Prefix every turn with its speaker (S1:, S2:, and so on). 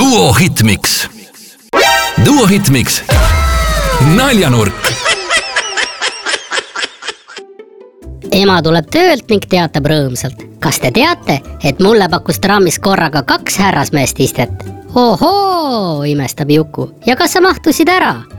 S1: Duo Hitmix. Duo Hitmix. Naljanurk.
S2: Ema tuleb töölt ning teatab rõõmsalt. Kas te teate, et mulle pakkus trammis korraga 2 härrasmeest istet? Ohoo, imestab Juku. Ja kas sa mahtusid ära?